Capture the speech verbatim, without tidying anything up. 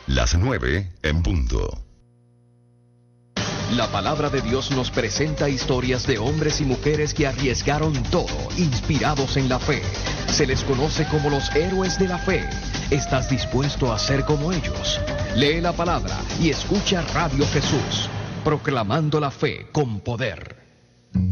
Las nueve en punto. La palabra de Dios nos presenta historias de hombres y mujeres que arriesgaron todo, inspirados en la fe. Se les conoce como los héroes de la fe. ¿Estás dispuesto a ser como ellos? Lee la palabra y escucha Radio Jesús, proclamando la fe con poder.